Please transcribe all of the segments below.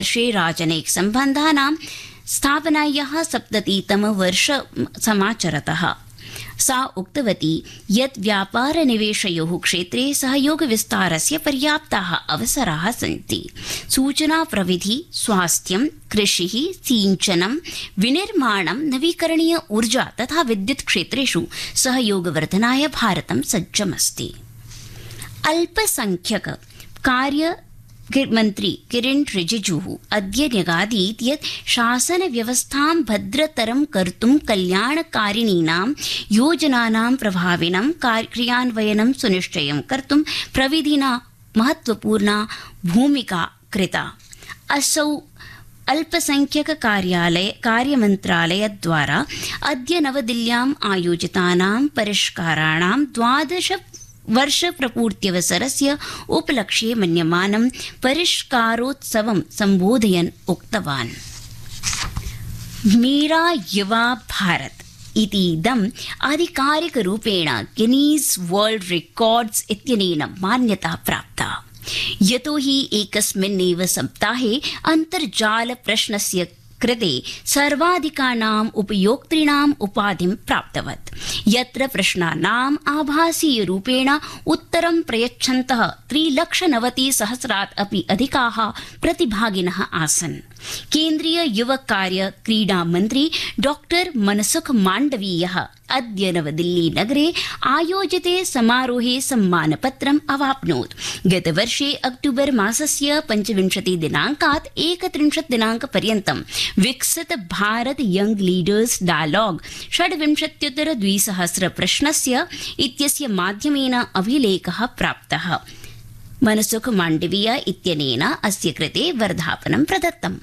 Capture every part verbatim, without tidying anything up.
वर्षे राजनैतिक सम्बन्धानां स्थापनायाः सप्ततितम वर्ष समाचरतः। सा उक्तवती यत् व्यापारनिवेशयोः क्षेत्रे सहयोगविस्तारस्य पर्याप्ताः अवसराः सन्ति। सूचना प्रविधि, स्वास्थ्यं, कृषिः, सिंचनं, विनिर्माणं, नवीकरणीय ऊर्जा तथा विद्युत् क्षेत्रेषु सहयोगवर्धनाय भारतं सज्जमस्ति। अल्पसंख्यक कार्य मन्त्री किरेन रिजिजुः अद्य न्यगादीत् यत् शासनव्यवस्थां भद्रतरं कर्तुं कल्याणकारिणीनां योजनानां प्रभाविनं क्रियान्वयनं सुनिश्चयं कर्तुं प्रविधिना महत्वपूर्णा भूमिका कृता। असौ अल्पसंख्यक कार्यालय कार्यमन्त्रालयद्वारा अद्य नवदिल्ल्याम् आयोजितानां परिष्काराणां द्वादश वर्ष प्रपूर्त्यवसरस्य उपलक्ष्ये मन्यमानं परिष्कारोत्सवं सम्बोधयन् उक्तवान्। मेरा युवा भारत इतीदम् आधिकारिकरूपेण गिनीस् वर्ल्ड रेकॉर्ड्स इत्यनेन मान्यता प्राप्ता, यतो हि एकस्मिन्नेव सप्ताहे अन्तर्जाल प्रश्नस्य कृते सर्वाधिकानाम् उपयोक्तॄणाम् उपाधिं प्राप्तवत्, यत्र प्रश्नानाम् आभासीयरूपेण उत्तरं प्रयच्छन्तः त्रिलक्षनवतिसहस्रात् अपि अधिकाः प्रतिभागिनः आसन्। केन्द्रीय युवक कार्य क्रीडा मन्त्री डॉक्टर मनसुख माण्डवीयः अद्य नवदिल्ली नगरे आयोजिते समारोहे सम्मानपत्रम् अवाप्नोत्। गतवर्षे अक्टूबर मासस्य पञ्चविंशति दिनाङ्कात् एकत्रिंशत् दिनाङ्कपर्यन्तं विकसित भारत यंग लीडर्स डायलॉग षड्विंशत्युत्तर द्विसहस्र प्रश्नस्य इत्यस्य माध्यमेन अभिलेखः प्राप्तः। मनसुख माण्डवीय इत्यनेन अस्य कृते वर्धापनं प्रदत्तम्।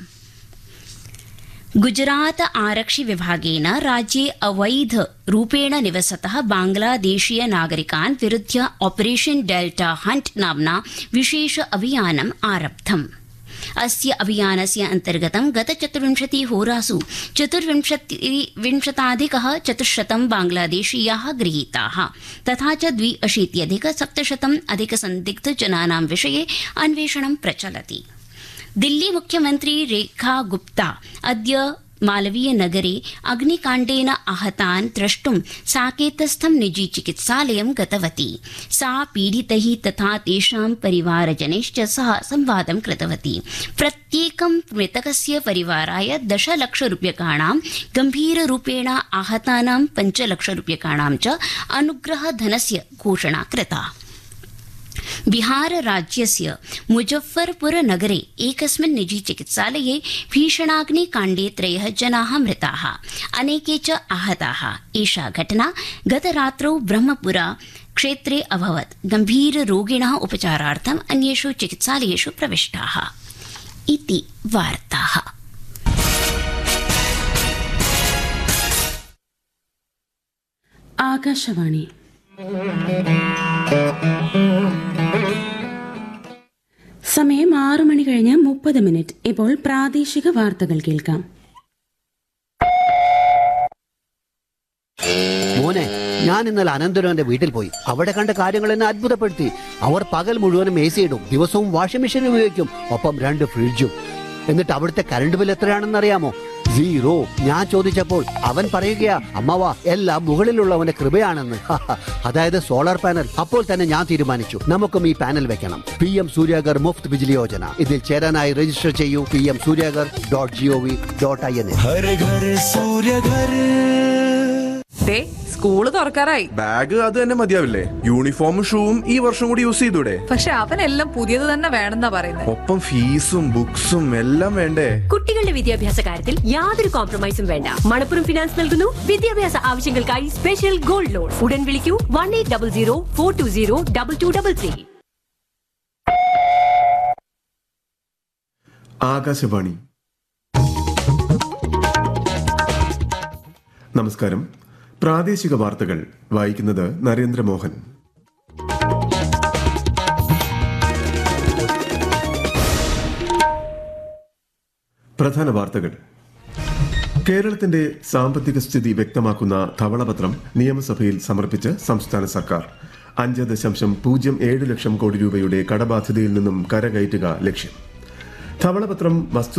गुजरात आरक्षि विभागेन राज्ये अवैध रूपेण निवसतः बांग्लादेशीय नागरिकान् विरुध्य ऑपरेशन डेल्टा हंट नाम्ना विशेष अभियानम् आरब्धम्। अस्य अभियानस्य अन्तर्गतं गत चतुर्विंशति होरासु चतुर्विंशताधिकः चतुश्शतं बांग्लादेशीयाः गृहीताः तथा च द्व्यशीत्यधिक सप्तशतम् अधिकसन्दिग्धजनानां विषये अन्वेषणं प्रचलति। दिल्ली मुख्यमन्त्री रेखा गुप्ता अद्य मालवीय नगरे अग्निकाण्डेन आहतान् द्रष्टुं साकेतस्थं निजी चिकित्सालयं गतवती। सा पीडितैः तथा तेषां परिवारजनैश्च सह संवादं कृतवती। प्रत्येकं मृतकस्य परिवाराय दशलक्षरूप्यकाणां, गम्भीररूपेण आहतानां पञ्चलक्षरूप्यकाणां च अनुग्रहधनस्य घोषणा कृता। बिहार राज्यस्य मुजफ्फरपुर नगरे एकस्मिन् निजी चिकित्सालये भीषणाग्निकाण्डे त्रयः जनाः मृताः, अनेके च आहताः। एषा घटना गतरात्रौ ब्रह्मपुरा क्षेत्रे अभवत्। गम्भीररोगिणः उपचारार्थम् अन्येषु चिकित्सालयेषु प्रविष्टाः इति वार्ताः। ആകാശവാണി സമയം ആറു മണി കഴിഞ്ഞ് മുപ്പത് മിനിറ്റ്. ഇപ്പോൾ പ്രാദേശിക വാർത്തകൾ കേൾക്കാം. മോനെ, ഞാൻ ഇന്നലെ അനന്തരവന്റെ വീട്ടിൽ പോയി. അവിടെ കണ്ട കാര്യങ്ങൾ എന്നെ അത്ഭുതപ്പെടുത്തി. അവർ പകൽ മുഴുവനും എ സി ഇടും, ദിവസവും വാഷിംഗ് മെഷീൻ ഉപയോഗിക്കും, ഒപ്പം രണ്ട് ഫ്രിഡ്ജും. എന്നിട്ട് അവിടുത്തെ കറണ്ട് ബിൽ എത്രയാണെന്ന് അറിയാമോ? സീറോ. ഞാൻ ചോദിച്ചപ്പോൾ അവൻ പറയുകയാ, അമ്മവാ എല്ലാം മുകളിലുള്ളവന്റെ കൃപയാണെന്ന്. അതായത് സോളാർ പാനൽ. അപ്പോൾ തന്നെ ഞാൻ തീരുമാനിച്ചു, നമുക്കും ഈ പാനൽ വെക്കണം. P M Suryaghar Muft Bijli Yojana. ഇതിൽ ചേരാനായി രജിസ്റ്റർ ചെയ്യൂ. P M Suryaghar dot G O V dot I N. School തുറക്കാറായി. Bag അത് തന്നെ മതിയാവില്ലേ? യൂണിഫോമും ഷൂവും ഈ വർഷം കൂടി യൂസ് ചെയ്തൂടെ? പക്ഷെ അവനെല്ലാം പുതിയത് തന്നെ വേണമെന്നാ പറയുന്നത്. ഒപ്പം ഫീസും ബുക്സും എല്ലാം വേണ്ടേ? കുട്ടികളുടെ വിദ്യാഭ്യാസ കാര്യത്തിൽ യാതൊരു കോംപ്രമൈസും വേണ്ട. മണപ്പുറം ഫിനാൻസ് നൽകുന്നു വിദ്യാഭ്യാസ ആവശ്യങ്ങൾക്കായി സ്പെഷ്യൽ ഗോൾഡ് ലോൺ. ഉടൻ വിളിക്കൂ one eight double zero four to zero double two double three. Akashvani. നമസ്കാരം. പ്രാദേശിക വാർത്തകൾ വായിക്കുന്നത് നരേന്ദ്രമോഹൻ. പ്രധാന വാർത്തകൾ. കേരളത്തിന്റെ സാമ്പത്തിക സ്ഥിതി വ്യക്തമാക്കുന്ന ധവളപത്രം നിയമസഭയിൽ സമർപ്പിച്ച് സംസ്ഥാന സർക്കാർ. അഞ്ച് ദശാംശം പൂജ്യം ഏഴ് ലക്ഷം കോടി രൂപയുടെ കടബാധ്യതയിൽ നിന്നും കരകയറ്റുക ലക്ഷ്യം. ധവളപത്രം വസ്തു